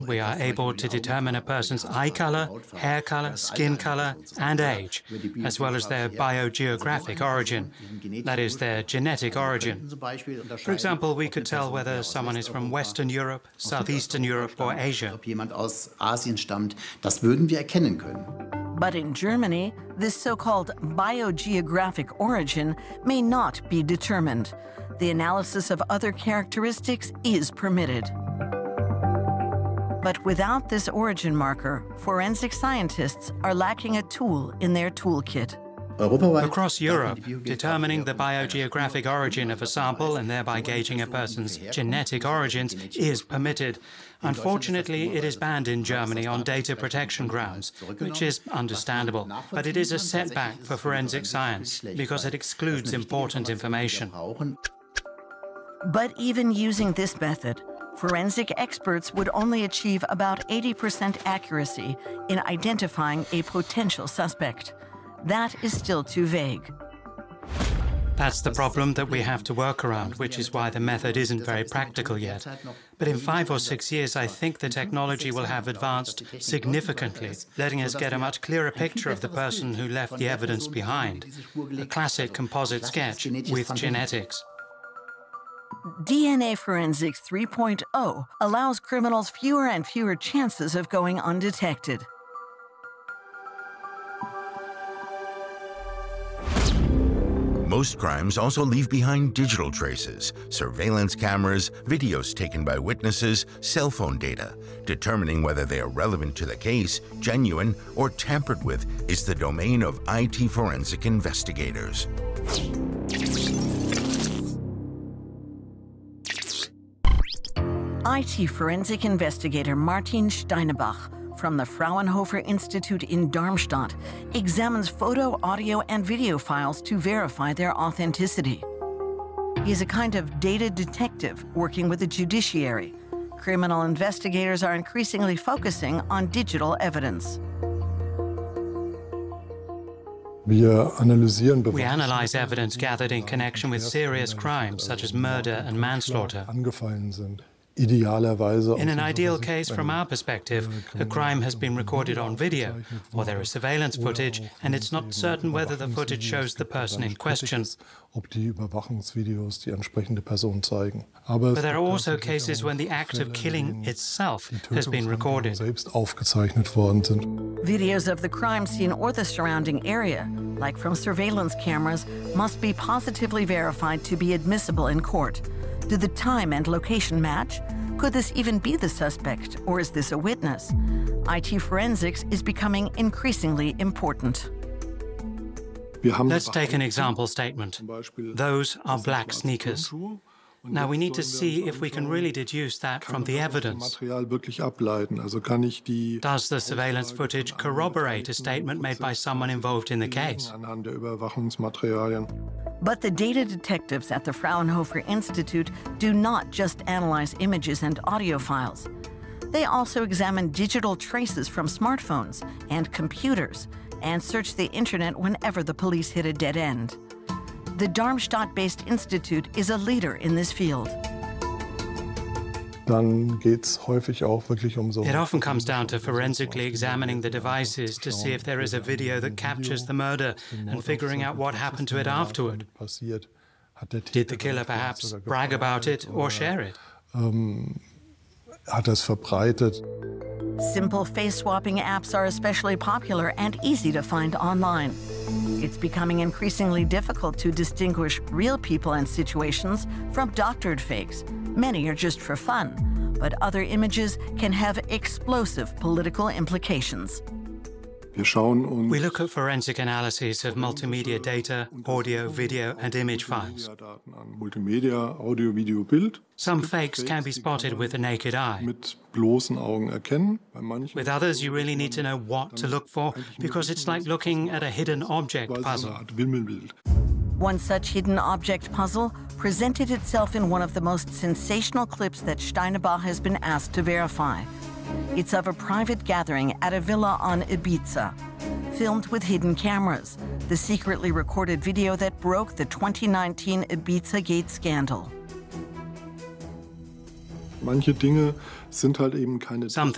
We are able to determine a person's eye color, hair color, skin color, and age, as well as their biogeographic origin, that is, their genetic origin. For example, we could tell whether someone is from Western Europe, Southeastern Europe, or Asia. But in Germany, this so-called biogeographic origin may not be determined. The analysis of other characteristics is permitted. But without this origin marker, forensic scientists are lacking a tool in their toolkit. Across Europe, determining the biogeographic origin of a sample and thereby gauging a person's genetic origins is permitted. Unfortunately, it is banned in Germany on data protection grounds, which is understandable, but it is a setback for forensic science because it excludes important information. But even using this method, forensic experts would only achieve about 80% accuracy in identifying a potential suspect. That is still too vague. That's the problem that we have to work around, which is why the method isn't very practical yet. But in 5 or 6 years, I think the technology will have advanced significantly, letting us get a much clearer picture of the person who left the evidence behind. A classic composite sketch with genetics. DNA Forensics 3.0 allows criminals fewer and fewer chances of going undetected. Most crimes also leave behind digital traces, surveillance cameras, videos taken by witnesses, cell phone data. Determining whether they are relevant to the case, genuine, or tampered with is the domain of IT forensic investigators. IT forensic investigator Martin Steinebach from the Fraunhofer Institute in Darmstadt examines photo, audio, and video files to verify their authenticity. He is a kind of data detective working with the judiciary. Criminal investigators are increasingly focusing on digital evidence. We analyze evidence gathered in connection with serious crimes such as murder and manslaughter. In an ideal case, from our perspective, a crime has been recorded on video, or there is surveillance footage, and it's not certain whether the footage shows the person in question. But there are also cases when the act of killing itself has been recorded. Videos of the crime scene or the surrounding area, like from surveillance cameras, must be positively verified to be admissible in court. Do the time and location match? Could this even be the suspect, or is this a witness? IT forensics is becoming increasingly important. Let's take an example statement. Those are black sneakers. Now we need to see if we can really deduce that from the evidence. Does the surveillance footage corroborate a statement made by someone involved in the case? But the data detectives at the Fraunhofer Institute do not just analyze images and audio files. They also examine digital traces from smartphones and computers and search the internet whenever the police hit a dead end. The Darmstadt-based institute is a leader in this field. It often comes down to forensically examining the devices to see if there is a video that captures the murder and figuring out what happened to it afterward. Did the killer perhaps brag about it or share it? Simple face-swapping apps are especially popular and easy to find online. It's becoming increasingly difficult to distinguish real people and situations from doctored fakes. Many are just for fun, but other images can have explosive political implications. We look at forensic analyses of multimedia data, audio, video, and image files. Some fakes can be spotted with the naked eye. With others, you really need to know what to look for, because it's like looking at a hidden object puzzle. One such hidden object puzzle presented itself in one of the most sensational clips that Steinebach has been asked to verify. It's of a private gathering at a villa on Ibiza, filmed with hidden cameras, the secretly recorded video that broke the 2019 Ibiza Gate scandal. Some